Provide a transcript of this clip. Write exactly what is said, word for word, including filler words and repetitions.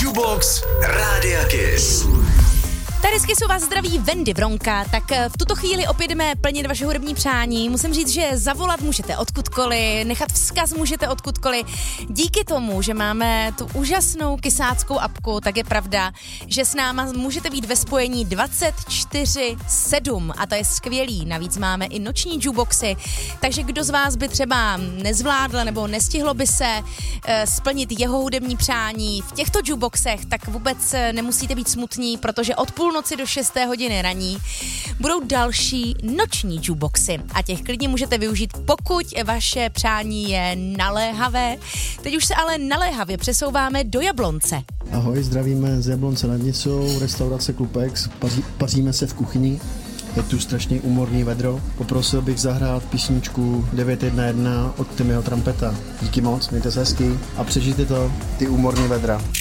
Jubox Rádia Kiss. Tady z Kissu vás zdraví Wendy Vronka, tak v tuto chvíli opět jdeme plnit vaše hudební přání. Musím říct, že zavolat můžete odkudkoliv, nechat vzkaz můžete odkudkoliv. Díky tomu, že máme tu úžasnou kysáckou apku, tak je pravda, že s náma můžete být ve spojení dvacet čtyři sedm a to je skvělý. Navíc máme i noční jukeboxy, takže kdo z vás by třeba nezvládl nebo nestihlo by se uh, splnit jeho hudební přání v těchto jukeboxech, tak vůbec nemusíte být smutní, protože od půl noci do šesté hodiny raní budou další noční jukeboxy a těch klidně můžete využít, pokud vaše přání je naléhavé. Teď už se ale naléhavě přesouváme do Jablonce. Ahoj, zdravíme z Jablonce nad Nisou, restaurace Klupex, paří, paříme se v kuchyni. Je tu strašně úmorný vedro. Poprosil bych zahrát písničku devět jedna jedna od Timmyho Trumpeta. Díky moc, mějte se hezky a přežijte to, ty úmorný vedra.